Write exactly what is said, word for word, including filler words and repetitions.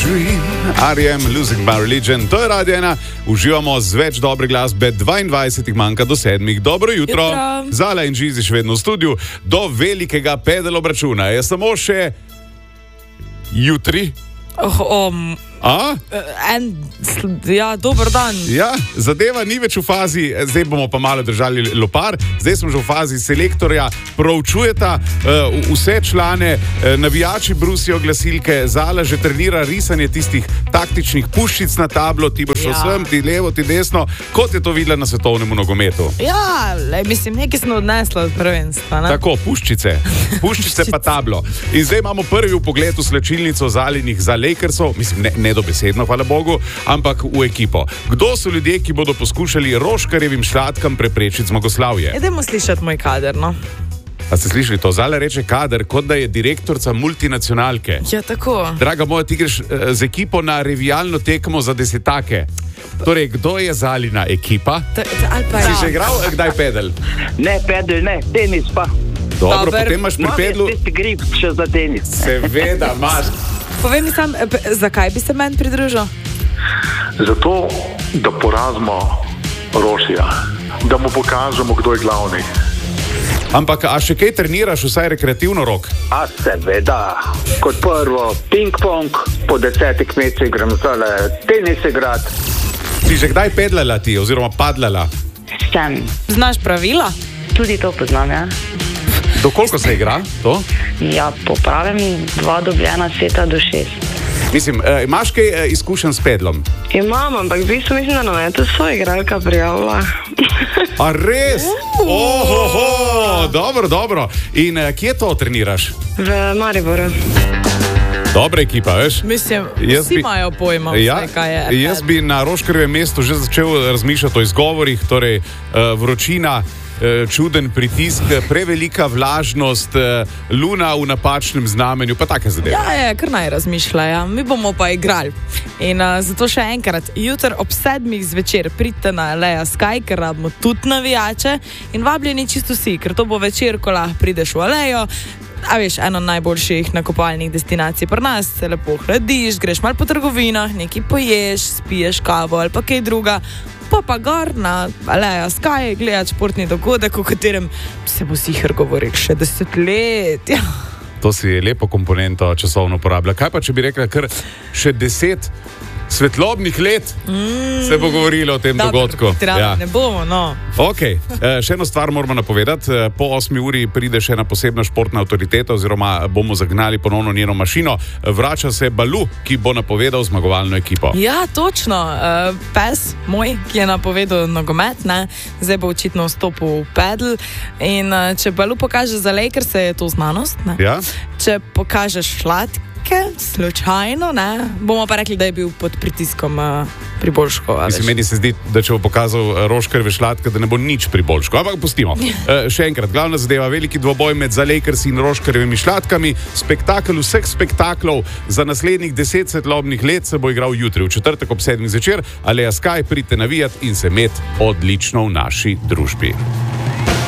dream, R E M, Losing My Religion. To je Radio ena, uživamo z več dobre glasbe, dvaindvajset manjka do sedmih. Dobro jutro. jutro. Zala in Žizi še vedno v studiu, do velikega pedal obračuna. Je samo še jutri. Oh, um, A? En, ja, dober dan. Ja, zadeva ni več v fazi, zdaj bomo pa malo držali lopar, zdaj smo že v fazi selektorja, proučujeta uh, vse člane, uh, navijači brusijo glasilke, Zala že trenira risanje tistih taktičnih puščic na tablo, ti boš Ja. vsem, ti levo, ti desno, kot je to videla na svetovnem nogometu. Ja, le, mislim, nekaj smo odnesli od prvenstva. Ne? Tako, puščice, puščice pa tablo. In zdaj imamo prvi vpogled v slačilnico Zalinih za Lakersov, mislim, ne, ne dobesedno, hvala Bogu, ampak v ekipo. Kdo so ljudje, ki bodo poskušali Roškarjevim šlatkam preprečiti zmagoslavje? Idemo slišati moj kader, no. A ste slišali to? Zala reče kader, kot da je direktorca multinacionalke. Ja, tako. Draga moja, ti greš eh, z ekipo na revijalno tekmo za desetake. Torej, kdo je Zalina ekipa? Ta, ta, ali pa Si ja. že igral eh, kdaj pedal? Ne, pedel, ne, tenis pa. Dobro, Dober. potem imaš pri pedlu. Imam jaz tisti grip še za tenis. Seveda imaš. Povej mi sam, eh, p- zakaj bi se meni pridružil? Zato, da porazimo Rošija, da mu pokažemo, kdo je glavni. Ampak, a še kaj treniraš, vsaj rekreativno rok? A seveda, kot prvo ping-pong, po desetih mesecih grem zdaj tenis igrati. Si že kdaj pedlala ti, oziroma padlala? Sem. Znaš pravila? Tudi to poznam, ja. Do koliko se igra to? Ja, popravim dva dobljena seta do šest. Mislim, eh, imaš kaj eh, izkušenj s pedlom? Imam, ampak v bistvu mislim, da na metu so igralka prijavila. A res? Ohoho, dobro, dobro. In eh, kje to treniraš? V Mariboru. Dobra ekipa, veš? Mislim, Jaz vsi bi- imajo pojma, Ja, vse, kaj je. jaz bi na Roškarjevem mestu že začel razmišljati o izgovorih, torej uh, vročina, uh, čuden pritisk, prevelika vlažnost, uh, luna v napačnem znamenju, pa take zadeve. Ja, je, kar naj razmišljajo. Mi bomo pa igrali. In uh, zato še enkrat, jutri ob sedmih zvečer pridite na Aleja Sky, ker rabimo tudi navijače in vabljeni čisto vsi, ker to bo večer, ko lahko prideš v Alejo. A veš, eno najboljših nakopalnih destinacij pri nas, se lepo hladiš, greš malo po trgovinah, nekaj poješ, spiješ kavo ali pa kaj druga, pa pa gor na Aleja Sky gledati športni dogodek, o katerem se bo sicer govoril še deset let. Ja. To si lepo komponento časovno uporablja. Kaj pa, če bi rekla, kar še deset svetlobnih let mm. se bo govorilo o tem Dobro, dogodku. Ja. Ne bomo, no. Ok, e, še eno stvar moramo napovedati. E, Po osmi uri pride še ena posebna športna avtoriteta, oziroma bomo zagnali ponovno njeno mašino. Vrača se Balu, ki bo napovedal zmagovalno ekipo. Ja, točno. Uh, pes moj, ki je napovedal nogomet, ne, zdaj bo očitno vstopil v pedal. In uh, če Balu pokaže za Lakers, je to znanost. Ne? Ja? Če pokažeš šlatke, slučajno, ne, bomo pa rekli, da je bil pod pritiskom uh, priboljškov. a Mislim, veš. meni se zdi, da če bo pokazal eh, Roškarjeve šlatke, da ne bo nič priboljško. Ampak pustimo. E, še enkrat, glavna zadeva, veliki dvoboj med za Lakers in Roškarjevimi šlatkami. Spektakel vseh spektaklov za naslednjih deset svetlobnih let se bo igral jutri, v četrtek ob sedmih zvečer. Aleja Sky, pridite navijat in se imeti odlično v naši družbi.